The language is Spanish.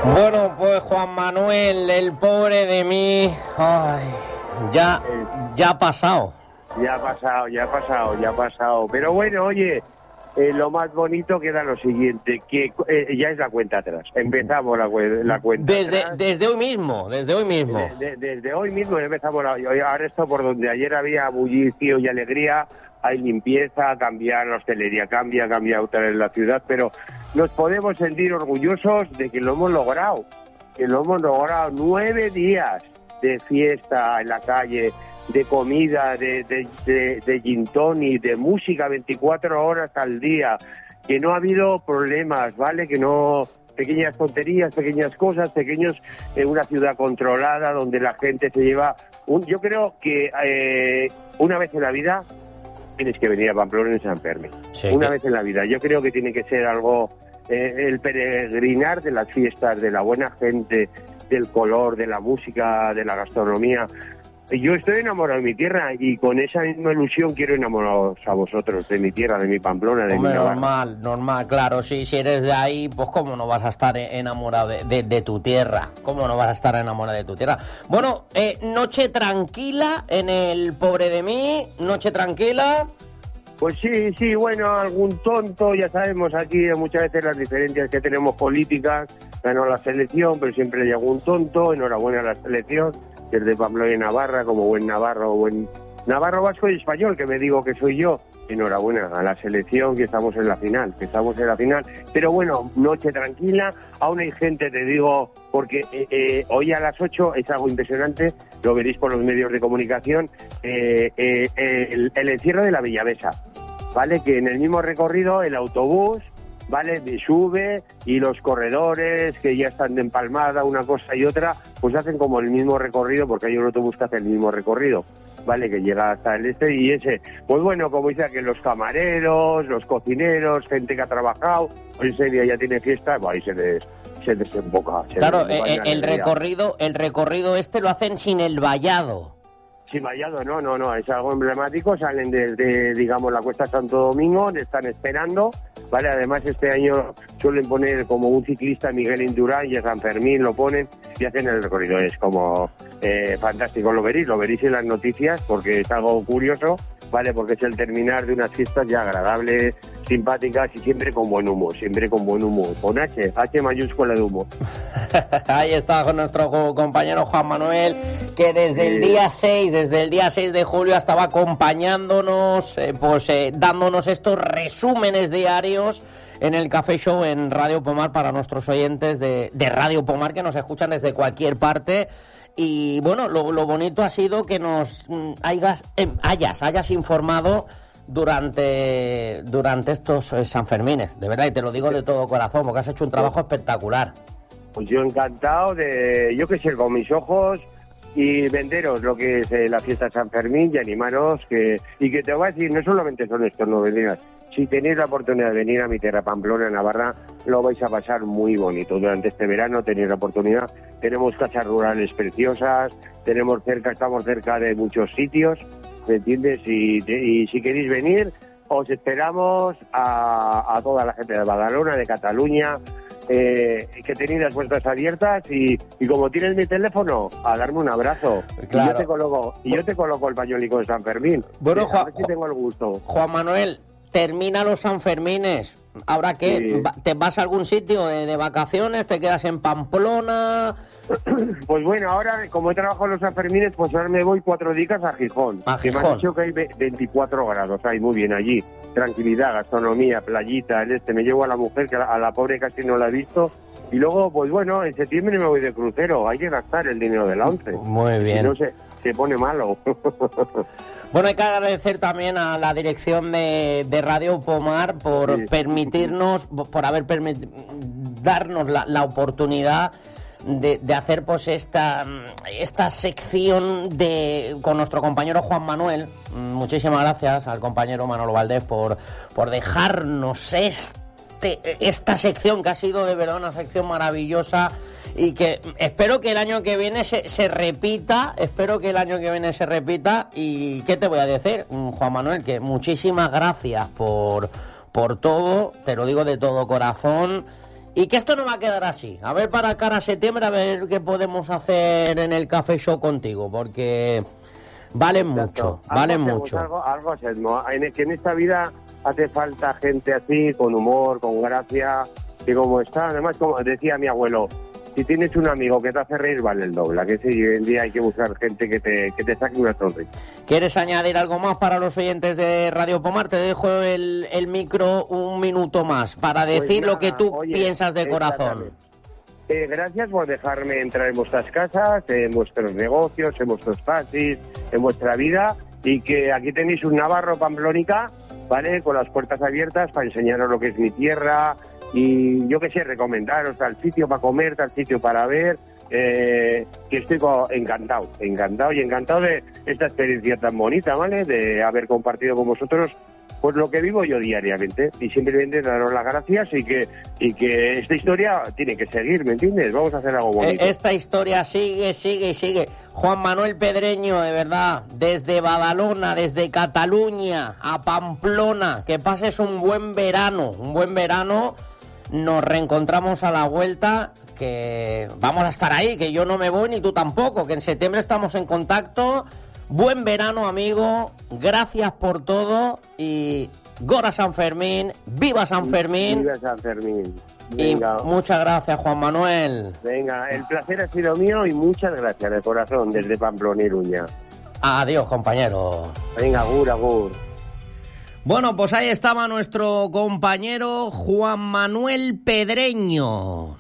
Bueno, pues Juan Manuel, el pobre de mí, ay, ya ha pasado. Ya ha pasado. Pero bueno, oye, lo más bonito queda lo siguiente, que ya es la cuenta atrás. Empezamos la cuenta atrás. Desde hoy mismo. Desde hoy mismo empezamos. Ahora esto por donde ayer había bullicio y alegría, hay limpieza, cambia la hostelería, cambia otra vez la ciudad, pero nos podemos sentir orgullosos de que lo hemos logrado. 9 días de fiesta en la calle, de comida, de gin tonic, de música 24 horas al día, que no ha habido problemas, ¿vale? Que no, pequeñas tonterías, pequeñas cosas, una ciudad controlada donde la gente se lleva... yo creo que una vez en la vida tienes que venir a Pamplona en San Fermín. Sí, una vez en la vida. Yo creo que tiene que ser algo, el peregrinar de las fiestas, de la buena gente, del color, de la música, de la gastronomía. Yo estoy enamorado de mi tierra y con esa misma ilusión quiero enamoraros a vosotros de mi tierra, de mi Pamplona, de mi Navarra. Normal, claro, si eres de ahí, pues cómo no vas a estar enamorado de tu tierra, cómo no vas a estar enamorado de tu tierra. Bueno, noche tranquila en el pobre de mí, noche tranquila. Pues sí, bueno, algún tonto, ya sabemos aquí muchas veces las diferencias que tenemos políticas, ganó la selección, pero siempre llega un tonto, enhorabuena a la selección, desde Pamplona y Navarra, como buen navarro, buen navarro, vasco y español, que me digo que soy yo, enhorabuena a la selección, que estamos en la final, pero bueno, noche tranquila, aún hay gente, te digo, porque hoy a las 8 es algo impresionante, lo veréis por los medios de comunicación, el encierro de la Bellavesa, ¿vale? Que en el mismo recorrido el autobús, ¿vale? Sube y los corredores que ya están de empalmada, una cosa y otra, pues hacen como el mismo recorrido, porque hay un autobús que hace el mismo recorrido, ¿vale? Que llega hasta el este y ese. Pues bueno, como dice que los camareros, los cocineros, gente que ha trabajado, pues ese día ya tiene fiesta, pues ahí se desemboca. Claro, el recorrido este lo hacen sin el vallado. Sin vallado, no, es algo emblemático, salen desde, digamos, la Cuesta Santo Domingo, le están esperando, ¿vale? Además este año suelen poner como un ciclista Miguel Indurain y a San Fermín lo ponen y hacen el recorrido, es como fantástico, lo veréis en las noticias porque es algo curioso, ¿vale? Porque es el terminar de unas fiestas ya agradables, simpáticas y siempre con buen humo, con H mayúscula de humo. Ahí está con nuestro compañero Juan Manuel, que desde el día 6 de julio estaba acompañándonos, dándonos estos resúmenes diarios en el Café Show en Radio Pomar para nuestros oyentes de Radio Pomar que nos escuchan desde cualquier parte. Y bueno, lo bonito ha sido que nos hayas informado durante estos Sanfermines, de verdad, y te lo digo de todo corazón, porque has hecho un trabajo espectacular. Pues yo encantado yo que sé, con mis ojos, y venderos lo que es la fiesta de San Fermín y animaros, y que te voy a decir, no solamente son estos 9 días, si tenéis la oportunidad de venir a mi tierra, Pamplona, Navarra, lo vais a pasar muy bonito. Durante este verano tenéis la oportunidad, tenemos casas rurales preciosas, estamos cerca de muchos sitios, ¿me entiendes? Y si queréis venir, os esperamos a toda la gente de Badalona, de Cataluña, que tenéis las puertas abiertas y como tienes mi teléfono, a darme un abrazo. Claro. Y yo te coloco el pañuelico de San Fermín. Bueno, a ver si tengo el gusto. Juan Manuel, termina los Sanfermines. ¿Ahora qué? Sí. ¿Te vas a algún sitio de vacaciones? ¿Te quedas en Pamplona? Pues bueno, ahora como he trabajado en los Sanfermines, pues ahora me voy 4 días a Gijón. Que me han dicho que hay 24 grados, hay muy bien allí. Tranquilidad, gastronomía, playita, me llevo a la mujer, que a la pobre casi no la he visto. Y luego, pues bueno, en septiembre me voy de crucero. Hay que gastar el dinero de la 11. Muy bien. Si no se pone malo. Bueno, hay que agradecer también a la dirección de Radio Pomar por permitirnos, por darnos la oportunidad de hacer pues esta sección con nuestro compañero Juan Manuel. Muchísimas gracias al compañero Manolo Valdés por dejarnos esta sección, que ha sido de verdad una sección maravillosa, y que espero que el año que viene se repita. Y ¿qué te voy a decir, Juan Manuel? Que muchísimas gracias por todo, te lo digo de todo corazón. Y que esto no va a quedar así. A ver para cara a septiembre, a ver qué podemos hacer en el Café Show contigo, porque valen mucho, valen mucho. Algo hacemos. Que en esta vida hace falta gente así, con humor, con gracia, que como está, además, como decía mi abuelo, si tienes un amigo que te hace reír, vale el doble. Que sí, hoy en día hay que buscar gente que te saque una sonrisa. ¿Quieres añadir algo más para los oyentes de Radio Pomar? Te dejo el micro un minuto más para decir lo que tú piensas de corazón. Gracias por dejarme entrar en vuestras casas, en vuestros negocios, en vuestros taxis, en vuestra vida, y que aquí tenéis un Navarro Pamplónica, ¿vale? Con las puertas abiertas para enseñaros lo que es mi tierra. Y yo que sé, recomendaros tal sitio para comer, tal sitio para ver, que estoy encantado de esta experiencia tan bonita, ¿vale? De haber compartido con vosotros pues lo que vivo yo diariamente, y simplemente daros las gracias y que esta historia tiene que seguir, ¿me entiendes? Vamos a hacer algo bonito. Esta historia sigue. Juan Manuel Pedreño, de verdad, desde Badalona, desde Cataluña a Pamplona, que pases un buen verano. Nos reencontramos a la vuelta, que vamos a estar ahí, que yo no me voy ni tú tampoco, que en septiembre estamos en contacto. Buen verano, amigo, gracias por todo y Gora San Fermín, viva San Fermín. Viva San Fermín. Venga. Y muchas gracias, Juan Manuel. Venga, el placer ha sido mío y muchas gracias de corazón desde Pamplona, Iruña. Adiós, compañero. Venga, agur. Bueno, pues ahí estaba nuestro compañero Juan Manuel Pedreño.